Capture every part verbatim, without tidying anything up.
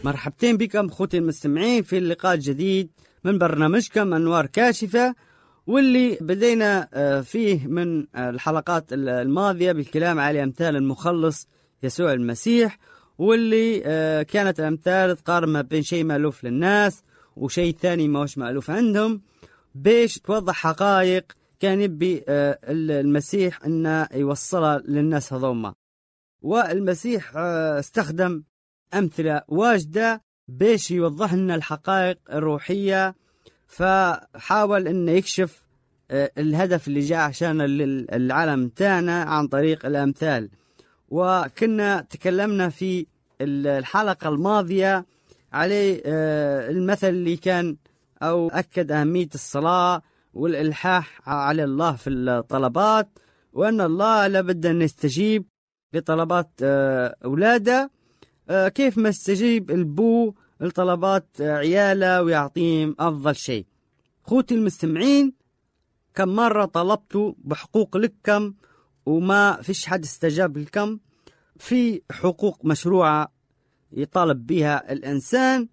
مرحبتين بكم أخوتي المستمعين في اللقاء الجديد من برنامجكم أنوار كاشفة، واللي بدينا فيه من الحلقات الماضية بالكلام على أمثال المخلص يسوع المسيح، واللي كانت الأمثال تقارن ما بين شيء مألوف للناس وشيء ثاني ما هوش مألوف عندهم، باش توضح حقائق كان يبي المسيح أنه يوصلها للناس هذوما. والمسيح استخدم أمثلة واجدة باش يوضح لنا الحقائق الروحية، فحاول أنه يكشف الهدف اللي جاء عشان العالم تاعنا عن طريق الأمثال. وكنا تكلمنا في الحلقة الماضية على المثل اللي كان أو أكد أهمية الصلاة والإلحاح على الله في الطلبات، وأن الله لابد أن يستجيب لطلبات أولاده كيف ما استجيب البو لطلبات عياله ويعطيهم أفضل شيء. خوتي المستمعين، كم مرة طلبتوا بحقوق لكم وما فيش حد استجاب لكم؟ في حقوق مشروعة يطالب بها الإنسان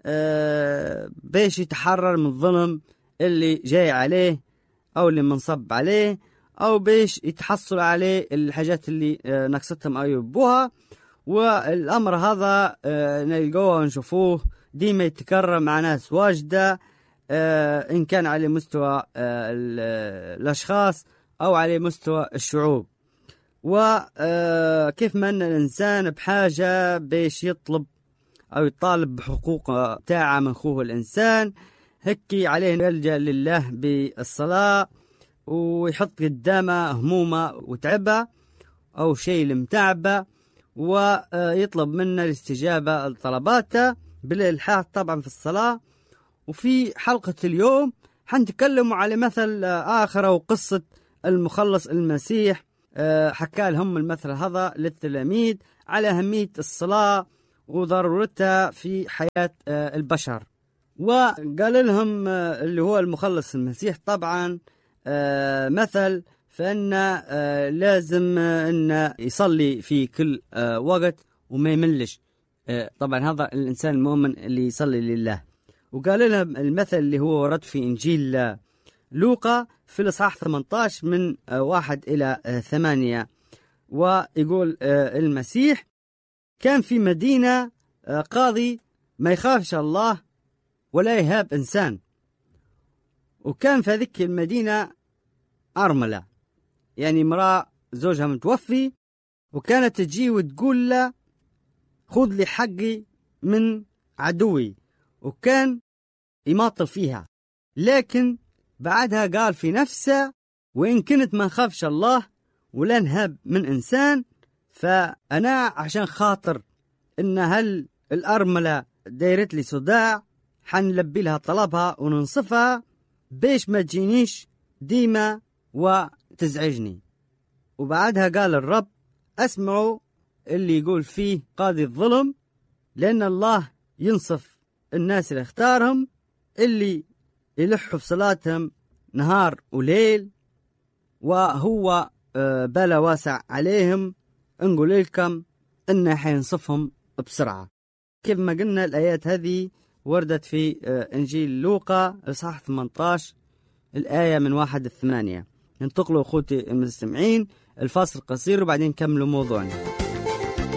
باش يتحرر من الظلم اللي جاي عليه أو اللي منصب عليه، أو باش يتحصل عليه الحاجات اللي نقصتهم أو يبوها. والأمر هذا نلقوه ونشوفوه ديما يتكرر مع ناس واجدة، إن كان على مستوى الأشخاص أو على مستوى الشعوب. وكيف ما أن الإنسان بحاجة باش يطلب أو يطالب بحقوق تاعه من أخوه الإنسان، هكي عليه يلجأ لله بالصلاة ويحط قدامه همومه وتعبه أو شيء لمتعبه، ويطلب منا الاستجابة لطلباته بالإلحاح طبعا في الصلاة. وفي حلقة اليوم حنتكلم على مثل آخر أو قصة المخلص المسيح، حكى لهم المثل هذا للتلاميذ على أهمية الصلاة وضرورتها في حياة البشر. وقال لهم اللي هو المخلص المسيح طبعا مثل فإن لازم أن يصلي في كل وقت وما يملش، طبعا هذا الإنسان المؤمن اللي يصلي لله. وقال لهم المثل اللي هو ورد في إنجيل لوقا في الإصحاح ثمانية عشر من واحد إلى ثمانية، ويقول المسيح: كان في مدينة قاضي ما يخافش الله ولا يهاب إنسان، وكان في هذيك المدينة أرملة، يعني امرأة زوجها متوفي، وكانت تجي وتقول له: خذ لي حقي من عدوي، وكان يماطل فيها. لكن بعدها قال في نفسه: وإن كنت ما نخافش الله ولا نهاب من إنسان، فأنا عشان خاطر إن هل الأرملة دايرت لي صداع حنلبي لها طلبها وننصفها بيش ما تجينيش ديما وتزعجني. وبعدها قال الرب: أسمعوا اللي يقول فيه قاضي الظلم، لأن الله ينصف الناس اللي اختارهم، اللي يلحوا بصلاتهم نهار وليل، وهو بلا واسع عليهم. نقول لكم إنه حينصفهم بسرعة. كيف ما قلنا الآيات هذه وردت في إنجيل لوقا الإصحاح ثمانية عشر الآية من واحد الثمانية. ننتقلوا أخوتي المستمعين الفاصل قصير وبعدين نكملوا موضوعنا.